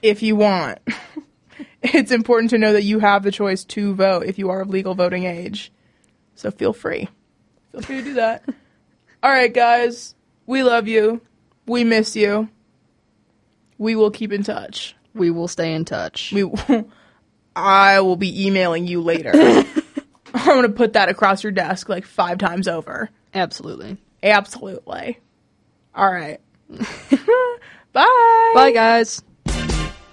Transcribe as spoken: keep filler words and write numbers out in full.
if you want. It's important to know that you have the choice to vote if you are of legal voting age. So feel free. Feel free to do that. All right, guys. We love you. We miss you. We will keep in touch. We will stay in touch. We will, I will be emailing you later. I'm going to put that across your desk like five times over. Absolutely. Absolutely. All right. Bye. Bye, guys.